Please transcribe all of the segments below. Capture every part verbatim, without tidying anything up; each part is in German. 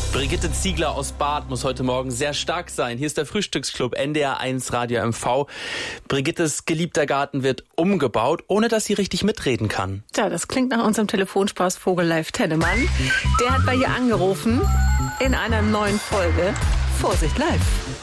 Brigitte Ziegler aus Barth muss heute Morgen sehr stark sein. Hier ist der Frühstücksclub N D R eins Radio M V. Brigittes geliebter Garten wird umgebaut, ohne dass sie richtig mitreden kann. Tja, das klingt nach unserem Telefonspaß Vogel Live Tennemann. Der hat bei ihr angerufen in einer neuen Folge Vorsicht Live.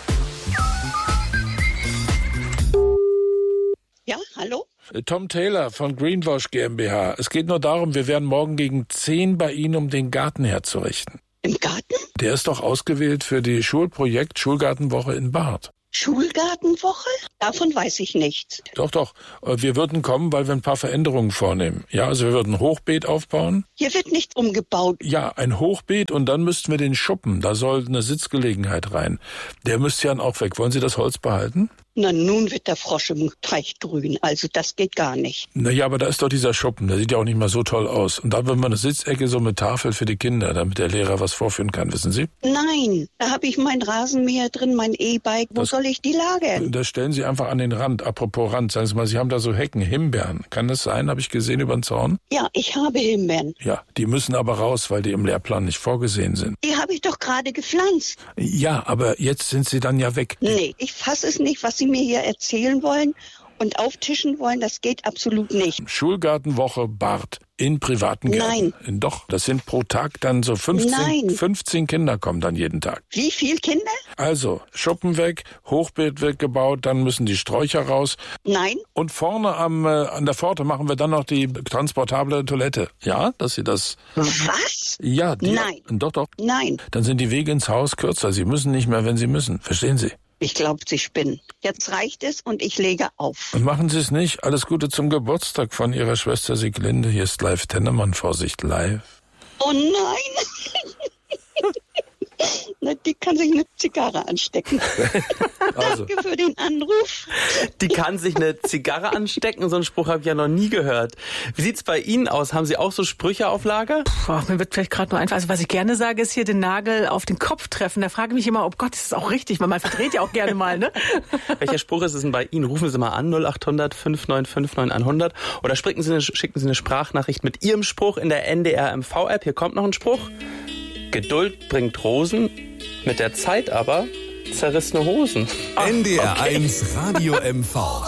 Ja, hallo? Tom Taylor von Greenwash GmbH. Es geht nur darum, wir werden morgen gegen zehn bei Ihnen, um den Garten herzurichten. Im Garten? Der ist doch ausgewählt für die Schulprojekt Schulgartenwoche in Barth. Schulgartenwoche? Davon weiß ich nichts. Doch, doch. Wir würden kommen, weil wir ein paar Veränderungen vornehmen. Ja, also wir würden ein Hochbeet aufbauen. Hier wird nichts umgebaut. Ja, ein Hochbeet und dann müssten wir den Schuppen, da soll eine Sitzgelegenheit rein. Der müsste ja auch weg. Wollen Sie das Holz behalten? Na, nun wird der Frosch im Teich grün. Also das geht gar nicht. Naja, aber da ist doch dieser Schuppen. Der sieht ja auch nicht mal so toll aus. Und da will man eine Sitzecke so mit Tafel für die Kinder, damit der Lehrer was vorführen kann, wissen Sie? Nein, da habe ich mein Rasenmäher drin, mein E-Bike. Wo Das- soll ich die lagern? Das stellen Sie einfach an den Rand. Apropos Rand, sagen Sie mal, Sie haben da so Hecken, Himbeeren. Kann das sein? Habe ich gesehen über den Zaun? Ja, ich habe Himbeeren. Ja, die müssen aber raus, weil die im Lehrplan nicht vorgesehen sind. Die habe ich doch gerade gepflanzt. Ja, aber jetzt sind sie dann ja weg. Nee, ich fasse es nicht, was Sie mir hier erzählen wollen und auftischen wollen. Das geht absolut nicht. Schulgartenwoche Barth in privaten Gärten. Nein. Doch, das sind pro Tag dann so fünfzehn, Nein. fünfzehn Kinder kommen dann jeden Tag. Wie viele Kinder? Also, Schuppen weg, Hochbeet wird gebaut, dann müssen die Sträucher raus. Nein. Und vorne am, äh, an der Pforte machen wir dann noch die transportable Toilette. Ja, dass Sie das... Was? Ja, die, Nein. Doch, doch. Nein. Dann sind die Wege ins Haus kürzer. Sie müssen nicht mehr, wenn Sie müssen. Verstehen Sie? Ich glaube, Sie spinnen. Jetzt reicht es und ich lege auf. Und machen Sie es nicht. Alles Gute zum Geburtstag von Ihrer Schwester Sieglinde. Hier ist Live Tennemann. Vorsicht live. Oh nein! Na, die kann sich eine Zigarre anstecken. Also, Danke für den Anruf. Die kann sich eine Zigarre anstecken. So einen Spruch habe ich ja noch nie gehört. Wie sieht's bei Ihnen aus? Haben Sie auch so Sprüche auf Lager? Boah, mir wird vielleicht gerade nur einfach, also was ich gerne sage, ist hier den Nagel auf den Kopf treffen. Da frage ich mich immer, oh Gott, ist das auch richtig? Weil man verdreht ja auch gerne mal, ne? Welcher Spruch ist es denn bei Ihnen? Rufen Sie mal an, null acht hundert fünf neun fünf neun hundert oder schicken Sie, eine, schicken Sie eine Sprachnachricht mit Ihrem Spruch in der N D R M V-App. Hier kommt noch ein Spruch. Geduld bringt Rosen, mit der Zeit aber zerrissene Hosen. N D R eins Radio M V.